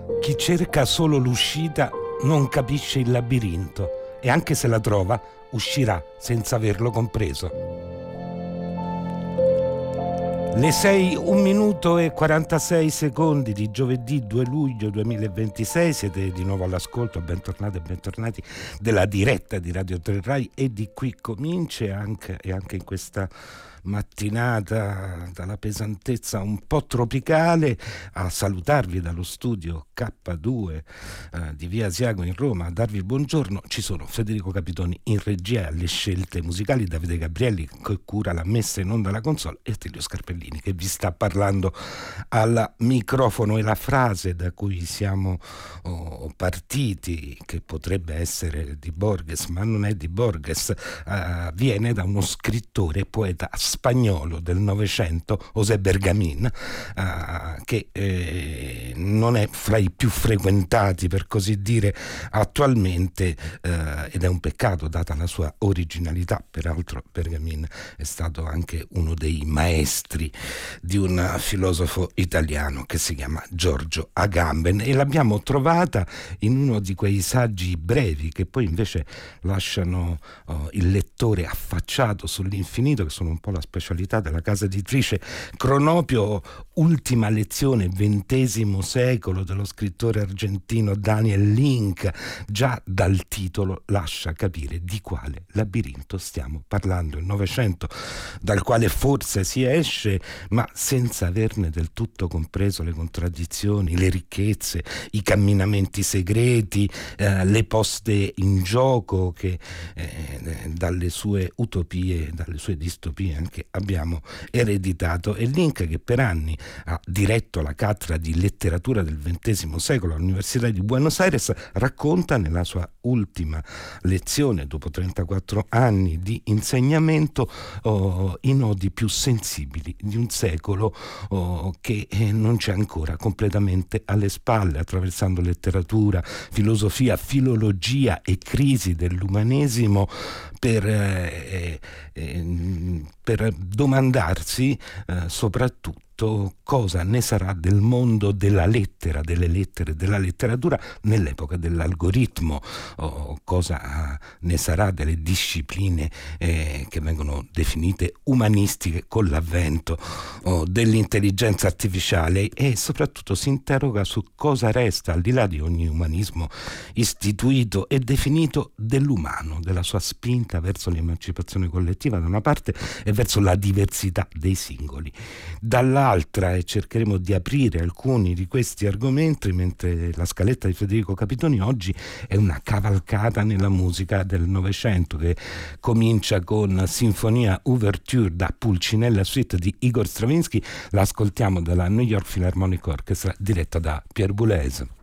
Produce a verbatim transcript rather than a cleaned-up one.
Chi cerca solo l'uscita non capisce il labirinto e anche se la trova uscirà senza averlo compreso. Le sei, un minuto e quarantasei secondi di giovedì due luglio duemilaventisei, siete di nuovo all'ascolto, bentornati e bentornati della diretta di Radio tre Rai e di Qui Comincia, anche, e anche in questa mattinata dalla pesantezza un po' tropicale a salutarvi dallo studio K due eh, di Via Asiago in Roma, a darvi il buongiorno. Ci sono Federico Capitoni in regia alle scelte musicali, Davide Gabrielli che cura la messa in onda alla console e Attilio Scarpellini che vi sta parlando al microfono. E la frase da cui siamo oh, partiti, che potrebbe essere di Borges ma non è di Borges, eh, viene da uno scrittore e poeta spagnolo del Novecento, José Bergamín, uh, che eh, non è fra i più frequentati, per così dire, attualmente, uh, ed è un peccato data la sua originalità. Peraltro Bergamín è stato anche uno dei maestri di un filosofo italiano che si chiama Giorgio Agamben, e l'abbiamo trovata in uno di quei saggi brevi che poi invece lasciano uh, il lettore affacciato sull'infinito, che sono un po' la specialità della casa editrice Cronopio. Ultima lezione, ventesimo secolo, dello scrittore argentino Daniel Link. Già dal titolo lascia capire di quale labirinto stiamo parlando. Il Novecento dal quale forse si esce, ma senza averne del tutto compreso le contraddizioni, le ricchezze, i camminamenti segreti, eh, le poste in gioco che eh, dalle sue utopie, dalle sue distopie anche abbiamo ereditato. E Link, che per anni ha diretto la cattedra di letteratura del ventesimo secolo all'Università di Buenos Aires, racconta nella sua ultima lezione, dopo trentaquattro anni di insegnamento, oh, i nodi più sensibili di un secolo oh, che eh, non c'è ancora completamente alle spalle, attraversando letteratura, filosofia, filologia e crisi dell'umanesimo, per, eh, eh, per domandarsi eh, soprattutto cosa ne sarà del mondo della lettera, delle lettere, della letteratura nell'epoca dell'algoritmo, o cosa ne sarà delle discipline eh, che vengono definite umanistiche con l'avvento oh, dell'intelligenza artificiale, e soprattutto si interroga su cosa resta al di là di ogni umanismo istituito e definito dell'umano, della sua spinta verso l'emancipazione collettiva da una parte e verso la diversità dei singoli dall'altra. E cercheremo di aprire alcuni di questi argomenti, mentre la scaletta di Federico Capitoni oggi è una cavalcata nella musica del Novecento, che comincia con Sinfonia Ouverture da Pulcinella Suite di Igor Stravinsky. L'ascoltiamo dalla New York Philharmonic Orchestra diretta da Pierre Boulez.